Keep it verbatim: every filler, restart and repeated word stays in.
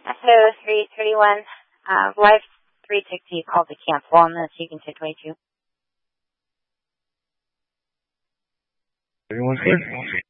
Hello, three thirty-one. Uh, live three sixty called to cancel on this. You can take twenty-two. Everyone's here?